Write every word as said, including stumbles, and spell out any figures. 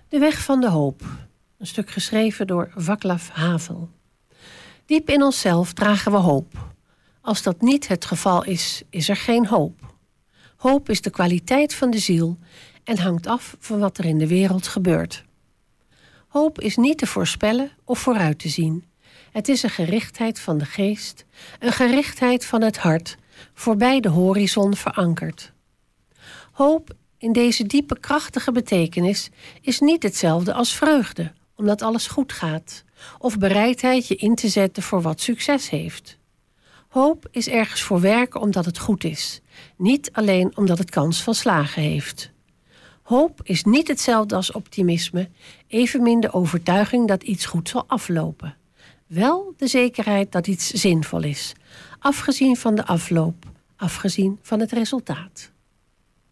De weg van de hoop. Een stuk geschreven door Václav Havel. Diep in onszelf dragen we hoop. Als dat niet het geval is, is er geen hoop. Hoop is de kwaliteit van de ziel en hangt af van wat er in de wereld gebeurt. Hoop is niet te voorspellen of vooruit te zien. Het is een gerichtheid van de geest, een gerichtheid van het hart, voorbij de horizon verankerd. Hoop in deze diepe, krachtige betekenis is niet hetzelfde als vreugde, omdat alles goed gaat, of bereidheid je in te zetten voor wat succes heeft. Hoop is ergens voor werken omdat het goed is, niet alleen omdat het kans van slagen heeft. Hoop is niet hetzelfde als optimisme, evenmin de overtuiging dat iets goed zal aflopen. Wel de zekerheid dat iets zinvol is, afgezien van de afloop, afgezien van het resultaat.